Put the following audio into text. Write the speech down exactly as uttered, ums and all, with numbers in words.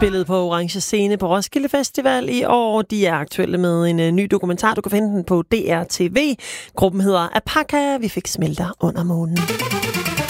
spillet på Orange Scene på Roskilde Festival i år. De er aktuelle med en uh, ny dokumentar. Du kan finde den på D R T V. Gruppen hedder Apaka. Vi fik smelter under månen.